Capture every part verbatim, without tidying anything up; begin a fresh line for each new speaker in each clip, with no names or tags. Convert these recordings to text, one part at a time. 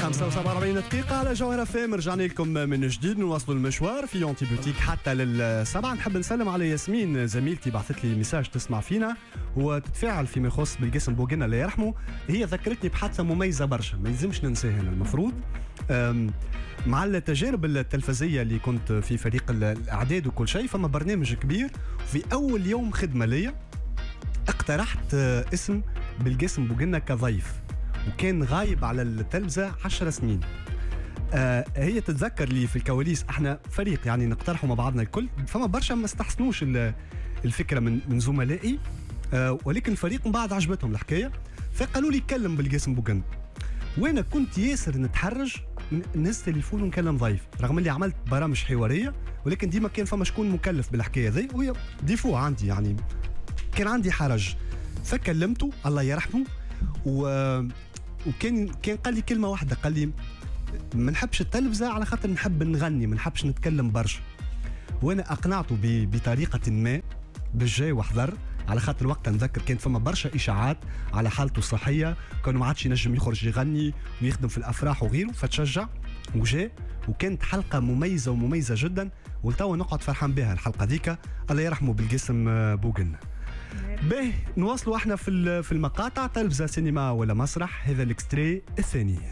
خمسة وسبعة وأربعين دقيقة على جوهرة فام. رجعنا لكم من جديد نواصلوا المشوار في يونتي بوتيك حتى للسبعة. نحب نسلم على ياسمين زميلتي، بعثت لي ميساج تسمع فينا وتتفاعل فيما يخص بالقسم بوغنا الله يرحمه. هي ذكرتني بحادثة مميزة برشا ما يلزمش ننساها المفروض مع التجارب التلفزية اللي كنت في فريق الإعداد وكل شيء. فما برنامج كبير في أول يوم خدمة ليا اقترحت اسم بالقسم بوغنا كضيف، وكان غايب على التلفزة عشر سنين. آه هي تتذكر لي في الكواليس احنا فريق يعني نقترحوا مع بعضنا الكل، فما برشا ما استحسنوش الفكرة من من زملائي، آه ولكن الفريق من بعد عجبتهم الحكاية فقالوا لي كلم بالقسم بوغنا. وانا كنت ياسر نتحرج نهز تليفون ونكلم ضيف رغم اللي عملت برامج حوارية، ولكن ديما كان فما شكون مكلف بالحكاية ذي وهي ديفو عندي، يعني كان عندي حرج. فكلمته الله يرحمه و وكان كان قال لي كلمه واحده، قال لي ما نحبش التلفزه على خاطر نحب نغني ما نحبش نتكلم برشا. وانا اقنعته بطريقه ما بالجاي وحذر، على خاطر وقتها نذكر كان فما برشا اشاعات على حالته الصحيه، كانوا ما عادش ينجم يخرج يغني ويخدم في الافراح وغيره، فتشجع وجاء وكانت حلقه مميزه ومميزه جدا، ولتوا نقعد فرحان بها الحلقه ذيك الله يرحمه بالقسم بوغنا. باهي نواصلوا احنا في في المقاطع، تلفزه سينما ولا مسرح. هذا الاكستري الثاني.
باهي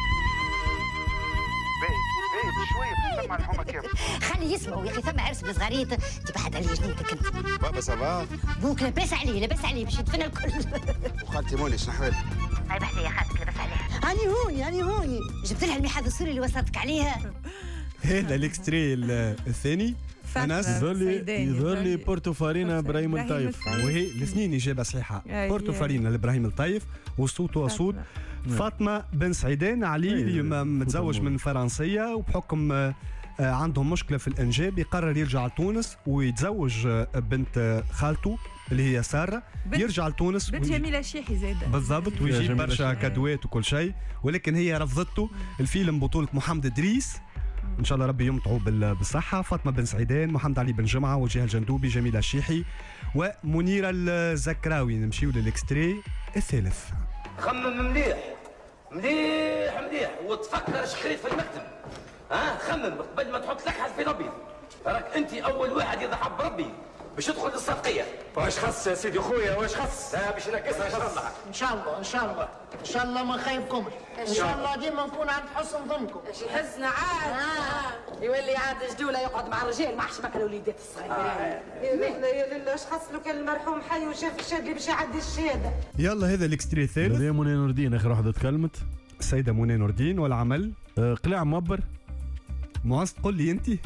باهي شويه بتسمع الحومه كيف
خلي يسمعوا يا اخي. ثم عرس بصغاريت تبعد عليه جنيتك انت.
بابا سافا
بوك لاباس عليه لاباس عليه باش يدفن الكل.
وخالتي موني شنو حوالي؟
هاي بحثي يا خالتك لاباس عليها. هاني هوني هاني هوني جبت لها الميحاض السوري اللي وصلتك عليها.
هذا الاكستري الثاني.
أنس يظهر لي يظهر لي بورتو فارينا إبراهيم الطيف،
وهي الاثنين إجابة صحيحة. بورتو فارينا لإبراهيم الطيف والصوت وصوت فاطمة بن سعيدان علي متزوج من فرنسية، وبحكم عندهم مشكلة في الإنجاب يقرر يرجع لتونس ويتزوج بنت خالته اللي هي سارة، يرجع لتونس
بنت جميلة شيحي زايدة
بالضبط، ويجيب برشا كادوات وكل شيء، ولكن هي رفضته. الفيلم بطولة محمد إدريس ان شاء الله ربي يمتعوا بالصحه. فاطمه بن سعيدان، محمد علي بن جمعه، وجيه الجندوبي، جميله الشيحي ومنيره الزكراوي. نمشيو للاكستري الثالث.
خمم مليح مليح مليح وتفكر شخريت في المكتب. ها خمم قبل ما تحط لك حرف الابيض، راك انت اول واحد يضحى بربي باش يدخل للصدقيه. واش خص يا سيدي خويا واش خص؟ لا باش نقصها ان شاء الله.
ان شاء الله ان شاء الله ان شاء الله ما نخيبكمش، ان شاء الله ديما نكون عند حسن ظنكم.
اش يحزنا عاد آه. يولي عاد جدوله يقعد مع الرجال ما عادش ماكل الوليدات الصغيرين.
آه. يا لله يا لله اش خص له كان المرحوم حي وشاف الشاد اللي باش يعدي الشهاده.
يلا هذا الاكستري الثالث.
هذه منى نور الدين اخر واحده تكلمت،
السيده منى نور الدين. والعمل
آه قلاع مبر.
معز تقول لي انت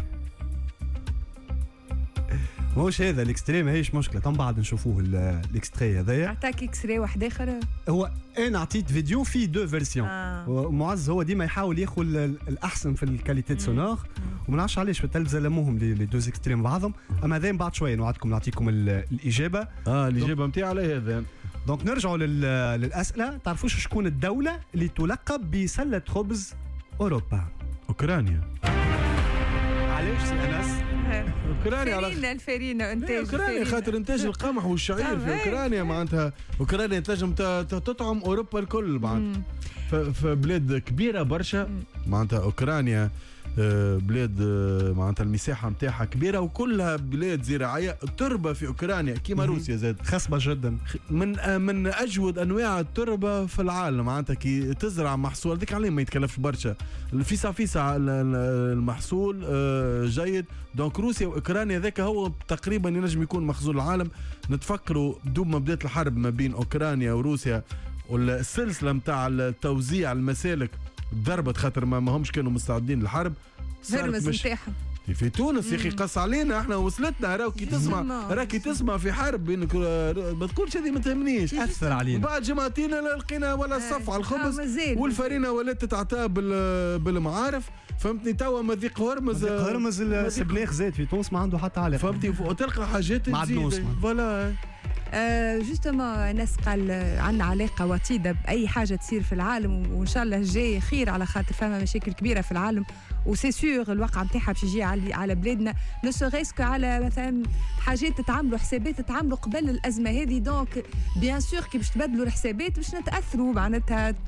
موش هذا الاكستري ماهيش مشكله، تم بعد نشوفوه الاكستري هذايا.
عطاك اكستري واحد اخر.
هو انا عطيت فيديو فيه دو فيرسيون.
آه.
ومعز هو ديما يحاول ياخذ الاحسن في الكاليتي سونور، وما نعرفش علاش في التلفزه لموهم لي دو اكستري مع بعضهم. اما هذا بعد شويه نوعدكم نعطيكم الاجابه.
اه الاجابه نتاعي على هذا.
دونك نرجعوا للاسئله. تعرفوش شكون الدوله اللي تلقب بسله خبز اوروبا؟
اوكرانيا.
علاش سي انس؟
اوكرانيا على الفرينه انتاج اوكرانيا خاطر انتاج القمح والشعير في اوكرانيا. معناتها اوكرانيا تنجم تطعم اوروبا الكل معناتها، في بلاد كبيره برشا. معناتها اوكرانيا بلاد معناتها المساحه نتاعها كبيره وكلها بلاد زراعيه. التربه في اوكرانيا كيما روسيا زاد
خصبه جدا،
من من اجود انواع التربه في العالم. معناتها كي تزرع محصول ديك عليه ما يتكلفش برشا، فيسع فيسع المحصول جيد. دونك روسيا واوكرانيا ذاك هو تقريبا ينجم يكون مخزون العالم. نتفكروا دوب ما بدات الحرب ما بين اوكرانيا وروسيا والسلسله نتاع التوزيع المسالك ضربت خاطر ما همش كانوا مستعدين للحرب. هرمز نتاعها في تونس يا اخي قص علينا احنا وصلتنا. راكي تسمع راكي تسمع في حرب بينك ما تقولش هذه ما تهمنيش
اثر علينا.
بعد جماعتين لقينا ولا الصف على الخبز والفرينه ولات تتعطى بالمعارف. فهمتني توا مذيق هرمز
هرمز السبلاخ زاد في تونس ما عنده حتى علاقه.
فهمتي وتلقى حاجات
تزيد
فوالا.
آه جوستومون ناس قال عندنا علاقه وطيده باي حاجه تصير في العالم، وان شاء الله الجاي خير على خاطر فما مشاكل كبيره في العالم، وسي سور الواقع نتاعها باش يجي على على بلادنا نو سوريسكو على مثلا حاجات تتعاملوا حسابات تتعاملوا قبل الازمه هذه. دونك بيان سور كي باش تبدلوا الحسابات باش نتاثروا معناتها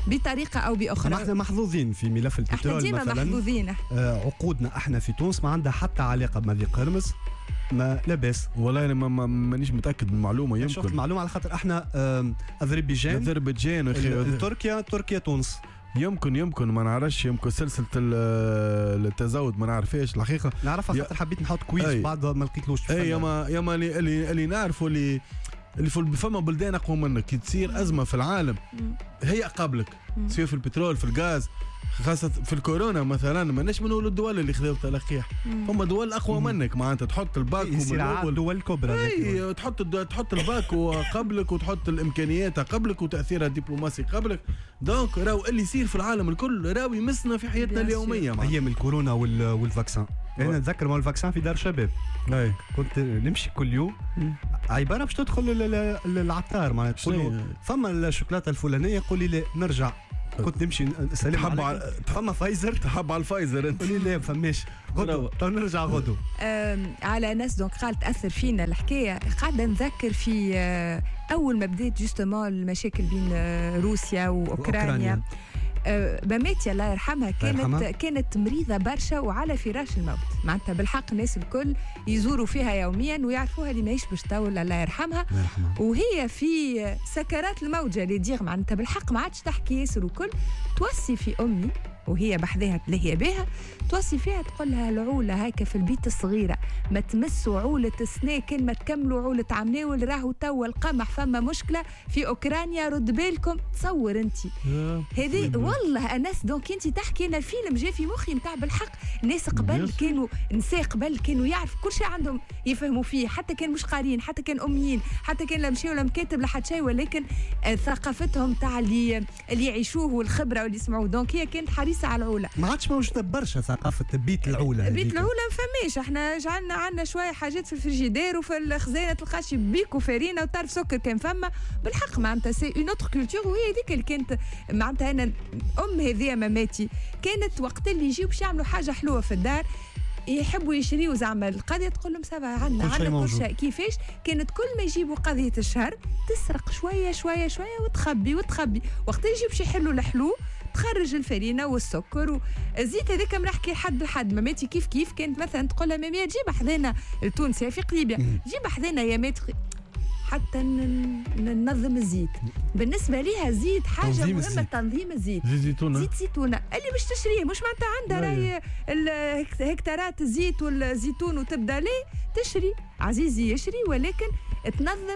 بطريقه او باخرى.
احنا محظوظين في ملف البترول
احنا ديما
مثلا
محظوظين.
آه عقودنا احنا في تونس ما عندها حتى علاقه بماضي قرمز، ما لا باس.
والله انا ما مانيش متاكد من المعلومه. يمكن
شفت المعلومه على خاطر احنا اذربيجان
اذربيجان
تركيا تركيا تونس.
يمكن يمكن ما نعرفش، يمكن سلسله التزاود ما نعرفهاش الحقيقه.
نعرفها خاطر حبيت نحط كويس بعد ما لقيتلوش.
اي ياما ياما اللي اللي, اللي نعرفوا اللي اللي فما بلدان اقوى منك كي تصير ازمه في العالم هي قبلك، تصير في البترول في الغاز، خاصة في الكورونا مثلا ماناش من اول الدول اللي خذوا تلقيح، هم دول اقوى منك معناتها تحط الباك
من اول دول كبرى.
اي تحط تحط الباك قبلك وتحط الامكانيات قبلك وتاثيرها الدبلوماسي قبلك. دونك راهو اللي يصير في العالم الكل راهو يمسنا في حياتنا اليوميه.
ايام الكورونا والفاكسان انا نتذكر مال الفاكسان في دار شباب.
اي
كنت نمشي كل يوم عباره باش تدخل للعطار معناتها تقول له فما الشوكولاته الفلانيه قول لي لا نرجع. كنت نمشي نسلم
تحب على
فما فايزر
تحب على الفايزر انت
قولي لا ما فماش غدو تو نرجع غدو.
على ناس دونك قال تاثر فينا الحكايه. قاعده نذكر في اول ما بدات جوستومون المشاكل بين روسيا واوكرانيا. بماتي الله يرحمها كانت يرحمها. كانت مريضه برشا وعلى فراش الموت معناتها بالحق الناس الكل يزوروا فيها يوميا ويعرفوها اللي ماهيش باش تطول الله يرحمها. وهي في سكرات الموت اللي دير معناتها بالحق ما عادش تحكي ياسر وكل توصي في امي وهي بحذاها تلهي بها توصي فيها تقول لها العولة هيك في البيت الصغيرة ما تمسوا عولة سنة كل ما تكملوا عولة عمناول راهو توا القمح فما مشكلة في أوكرانيا رد بالكم. تصور انت هذه والله أناس دونك انت تحكي أنا الفيلم جاء في مخي متاع بالحق. ناس قبل كانوا نساء قبل كانوا يعرفوا كل شيء عندهم يفهموا فيه حتى كان مش قارين حتى كان أميين حتى كان لا مشي ولا مكاتب لحد شيء ولكن ثقافتهم تاع اللي اللي يعيشوه والخبرة واللي يسمعوه. دونك هي كانت حريصة على العولة.
ما عادش موجودة برشا ثقافة بيت العولة.
بيت العولة ما فماش. احنا جعلنا عندنا شوية حاجات في الفريجيدير وفي الخزانة تلقاش بيك وفارينة وطرف سكر كان فما بالحق معناتها سي اون اوتر كولتور. وهي هذيك اللي كانت معناتها انا ام هذيا ماماتي كانت وقت اللي يجيو باش يعملوا حاجة حلوة في الدار يحبوا يشريوا زعما القضيه تقول لهم سافا عندنا عندنا كل شيء. كيفاش كانت كل ما يجيبوا قضيه الشهر تسرق شويه شويه شويه وتخبي وتخبي وقت يجيب باش يحلوا الحلو تخرج الفرينه والسكر والزيت هذاك نحكي حد لحد. ماماتي كيف كيف كانت مثلا تقول لها مامي جيب حذانا التونسي في قليبيا جيب حذانا يا مات حتى ننظم الزيت. بالنسبه ليها زيت حاجه مهمه تنظيم الزيت.
زيت زيتونه
زيت زيتونه اللي باش تشريه مش معناتها عندها راهي الهكتارات الزيت والزيتون وتبدا ليه تشري عزيزي يشري ولكن تنظم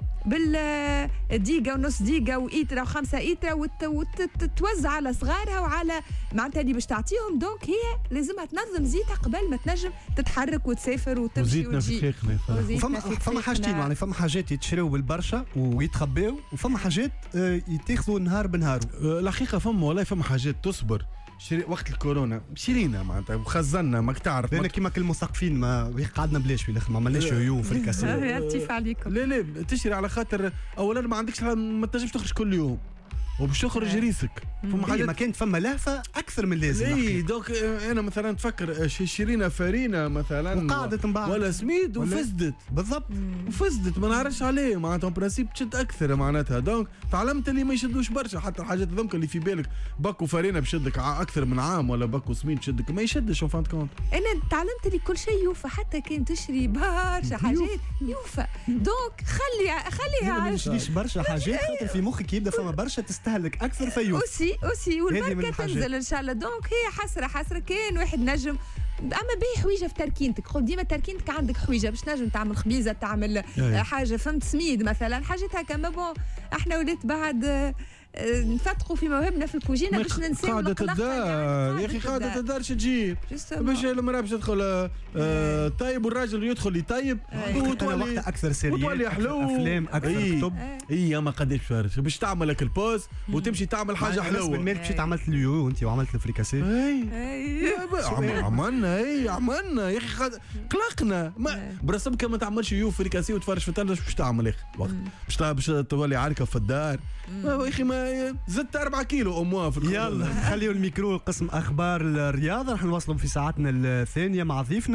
بالدقيقة ونص دقيقة وإيترا وخمسة إيترا وتوزع على صغارها وعلى معناتها اللي باش تعطيهم. دونك هي لازمها تنظم زيتها قبل ما تنجم تتحرك وتسافر وتمشي وتجي.
فما فما حاجتين يعني فما حاجات يتشريوا بالبرشا ويتخباو وفما حاجات يتاخذوا نهار بنهار.
الحقيقة فما والله فما حاجات تصبر. شري وقت الكورونا شرينا معناتها وخزنا ماك تعرف
لأن كيما المثقفين ما قعدنا بلاش في الاخر ما عملناش عيون في الكاسين.
يعطيف عليكم.
لا لا تشري على خاطر اولا ما عندكش ما تنجمش تخرج كل يوم وباش تخرج ريسك.
فما حاجات ما كانت فما لهفه اكثر من لازم.
اي دوك انا مثلا تفكر شرينا فارينه مثلا
وقعدت من بعد
ولا سميد وفسدت
بالضبط
وفسدت ما نعرفش عليه معناتها برانسيب تشد اكثر معناتها. دونك تعلمت اللي ما يشدوش برشا حتى الحاجات هذوك اللي في بالك باكو فارينه بشدك اكثر من عام ولا باكو سميد تشدك ما يشدش. فهمت كونت
انا تعلمت اللي كل شيء يوفى حتى كان تشري برشا حاجات يوفى. دونك خلي خليها
ما تشريش برشا حاجات خاطر في مخك يبدا فما برشا تستهلك اكثر فيوفى
اوسي اوسي والبركه تنزل ان شاء الله. دونك هي حسره حسره كان واحد نجم اما باهي حويجه في تركينتك خذ ديما تركينتك عندك حويجه باش نجم تعمل خبيزه تعمل حاجه فهمت سميد مثلا حاجات هكا. ما بون احنا وليت بعد نفتقوا في موهبنا في الكوجينه باش ننساو
قاعدة الدار يا اخي قاعدة الدار شو تجيب باش المرأة باش تدخل طيب والراجل يدخل يطيب
وتولي اكثر سيريال
وتولي حلو
افلام اكثر كتب.
اي ما قداش فارس باش تعمل لك البوز وتمشي تعمل حاجه حلوه.
بالمال مشيت عملت اليو وانت وعملت الفريكاسي.
اي عملنا اي عملنا يا اخي قلقنا برسم كما تعملش يو فريكاسي وتفرج في الثلاجه باش تعمل يا اخي وقت باش باش تولي عاركه في الدار يا اخي ما زدت أربعة كيلو اموا في الخضر.
يلا خليوا الميكرو قسم اخبار الرياضه راح نواصلوا في ساعتنا الثانيه مع ضيفنا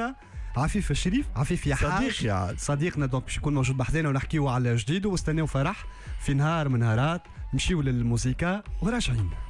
عفيف الشريف، عفيف يا حاج
صديقي عاد.
صديقنا دونك باش يكون موجود بحذانا ونحكيو على جديد، واستناو فرح في نهار من نهارات نمشيو للموسيقى وراجعين.